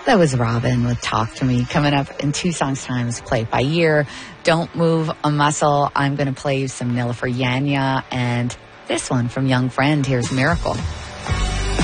That was Robin with Talk to Me. Coming up in 2 songs times, Play It By Ear, Don't Move a Muscle. I'm going to play you some Nilüfer Yanya and this one from Young Friend. Here's Miracle.